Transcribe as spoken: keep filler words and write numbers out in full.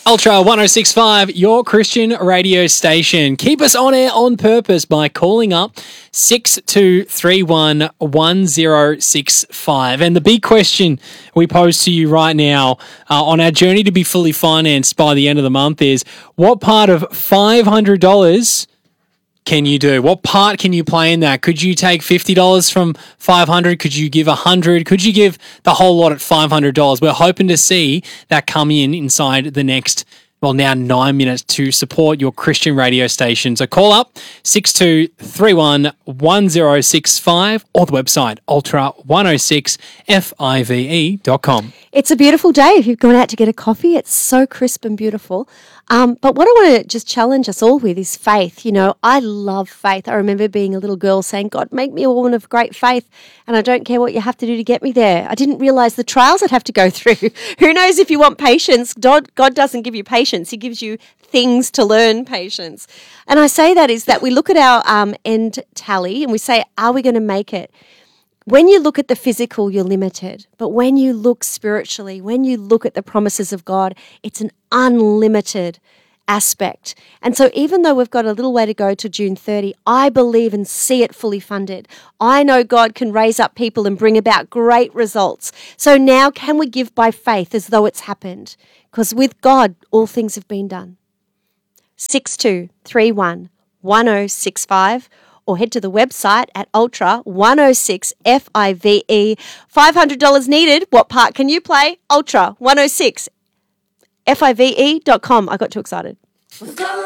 Ultra one oh six point five, your Christian radio station. Keep us on air on purpose by calling up six two three one, one oh six five. And the big question we pose to you right now uh, on our journey to be fully financed by the end of the month is, what part of five hundred dollars can you do? What part can you play in that? Could you take fifty dollars from five hundred dollars? Could you give one hundred dollars? Could you give the whole lot at five hundred dollars? We're hoping to see that come in inside the next, well, now nine minutes to support your Christian radio station. So call up six two three one, one oh six five or the website ultra one oh six five dot com. It's a beautiful day if you've gone out to get a coffee. It's so crisp and beautiful. Um, but what I want to just challenge us all with is faith. You know, I love faith. I remember being a little girl saying, God, make me a woman of great faith, and I don't care what you have to do to get me there. I didn't realise the trials I'd have to go through. Who knows if you want patience? God, God doesn't give you patience. He gives you things to learn patience. And I say that is that we look at our um, end tally and we say, are we going to make it? When you look at the physical, you're limited. But when you look spiritually, when you look at the promises of God, it's an unlimited aspect. And so even though we've got a little way to go to June thirtieth, I believe and see it fully funded. I know God can raise up people and bring about great results. So now can we give by faith as though it's happened? Because with God, all things have been done. six two three one, one oh six five or head to the website at ultra one oh six five. five hundred dollars needed. What part can you play? ultra one oh six five dot com. I got too excited.